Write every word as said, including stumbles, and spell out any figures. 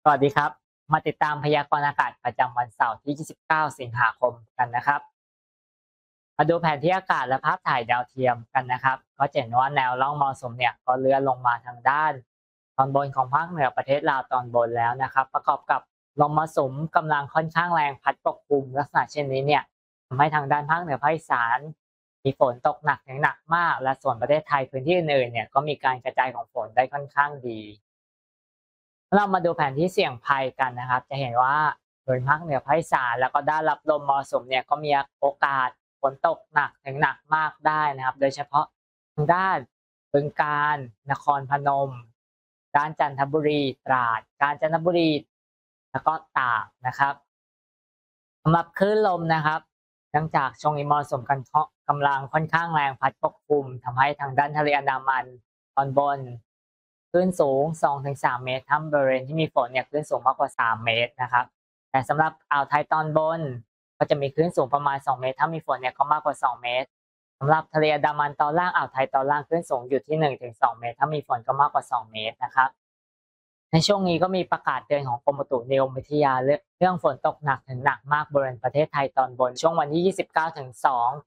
สวัสดีครับมาติดตามพยากรณ์อากาศประจำวันเสาร์ที่ ยี่สิบเก้า สิงหาคมกันนะครับมาดูแผนที่อากาศและภาพถ่ายดาวเทียมกันนะครับก็จะเห็นว่าแนวร่องมรสุมเนี่ยก็เลื่อนลงมาทางด้านตอนบนของภาคเหนือประเทศลาวตอนบนแล้วนะครับประกอบกับลมมรสุมกำลังค่อนข้างแรงพัดปกคลุมลักษณะเช่นนี้เนี่ยทำให้ทางด้านภาคเหนือภาคอีสานมีฝนตกหนักถึงหนักมากและส่วนประเทศไทยพื้นที่อื่นๆเนี่ยก็มีการกระจายของฝนได้ค่อนข้างดี เรามาดูแผนที่เสี่ยงภัยกันนะครับจะเห็นว่าโดยภาคเหนือภาคอีสานแล้วก็ด้านรับลมมรสุมเนี่ยก็มีโอกาสฝนตกหนักถึงหนักมากได้นะครับโดยเฉพาะทางด้านบึงกาฬนครพนมด้านจันทบุรีตราดกาญจนบุรีแล้วก็ตากนะครับสำหรับคลื่นลมนะครับเนื่องจากช่วงนี้มรสุมกันกำลังค่อนข้างแรงพัดปกคลุมทำให้ทางด้านทะเลอันดามันตอนบน คลื่นสูง สองถึงสาม เมตรถ้าบริเวณที่มีฝนเนี่ยคลื่นสูงมากกว่า สาม เมตรนะครับแต่สำหรับอ่าวไทยตอนบนก็จะมีคลื่นสูงประมาณ สอง เมตรถ้ามีฝนเนี่ยก็มากกว่า สอง เมตรสำหรับทะเลอันดามันตอนล่างอ่าวไทยตอนล่างคลื่นสูงอยู่ที่ หนึ่งถึงสอง เมตรถ้ามีฝนก็มากกว่า สอง เมตรนะครับในช่วงนี้ก็มีประกาศเตือนของกรมอุตุนิยมวิทยาเรื่องฝนตกหนักถึงหนักมากบริเวณประเทศไทยตอนบนช่วงวันที่ ยี่สิบเก้าถึงสอง